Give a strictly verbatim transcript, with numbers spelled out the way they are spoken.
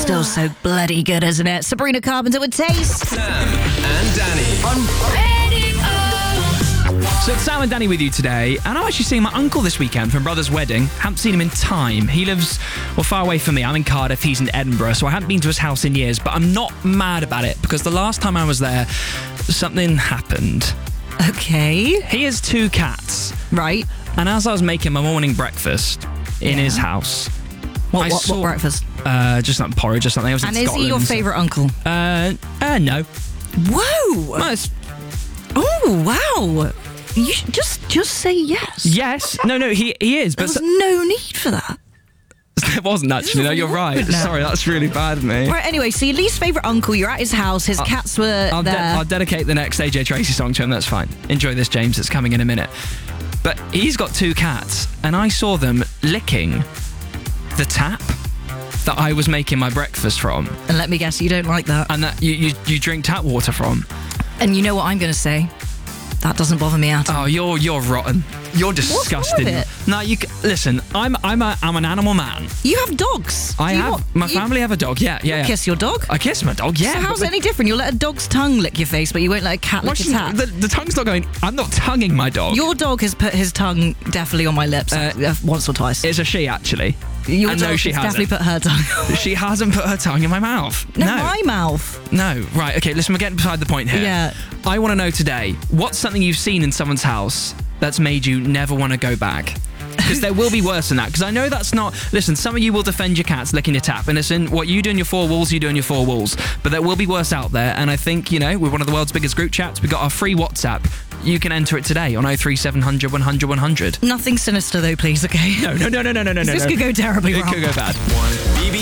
still so bloody good, isn't it? Sabrina Carpenter with Taste. Sam and Danny on Radio. So it's Sam and Danny with you today, and I'm actually seeing my uncle this weekend for my brother's wedding. Haven't seen him in time. He lives, well, far away from me. I'm in Cardiff, he's in Edinburgh, so I haven't been to his house in years, but I'm not mad about it, because the last time I was there, something happened. Okay. He has two cats. Right. And as I was making my morning breakfast in Yeah. his house... What, I what, saw, what breakfast? Uh, just like porridge or something. I was And in is Scotland, he your so- favourite uncle? Uh, uh, no. Whoa! Well, it's- Oh, wow. You should just just say yes. yes. No, no, he he is. There But was no need for that. there wasn't actually. No, you're right. No. Sorry, that's really bad of me. Right, anyway, so your least favourite uncle, you're at his house, his cats were I'll, de- there. I'll dedicate the next A J Tracy song to him. That's fine. Enjoy this, James. It's coming in a minute. But he's got two cats, and I saw them licking the tap that I was making my breakfast from, and let me guess, you don't like that. and that you you, you drink tap water from. And you know what I'm going to say? That doesn't bother me at all. Oh, you're you're rotten. You're disgusting. with it? No, you c- listen. I'm I'm a I'm an animal man. You have dogs. I Do you have want- my you family have a dog. Yeah, yeah. yeah. Kiss your dog? I kiss my dog. Yeah. So how's but- it any different? You'll let a dog's tongue lick your face, but you won't let a cat What lick a she- tap. the, the tongue's not going. I'm not tonguing my dog. Your dog has put his tongue definitely on my lips Uh, uh, once or twice. It's a she, actually. Your and dog no, she has hasn't. definitely put her tongue. She hasn't put her tongue in my mouth. No, No. my mouth. No. Right, okay, listen, we're getting beside the point here. Yeah. I want to know today, what's something you've seen in someone's house that's made you never want to go back? Because there will be worse than that. Because I know that's not... Listen, some of you will defend your cats licking your tap. And listen, what you do in your four walls, you do in your four walls. But there will be worse out there. And I think, you know, we're one of the world's biggest group chats. We've got our free WhatsApp. You can enter it today on oh three seven hundred one hundred one hundred. Nothing sinister though, please, okay? No, no, no, no, no, no, no. This no. could go terribly It wrong. could go bad. one B B